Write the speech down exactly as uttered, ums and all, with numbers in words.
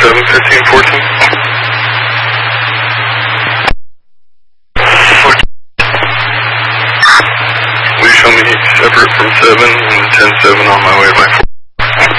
seven, fifteen, fourteen. Will you show me separate from seven and ten seven on my way back?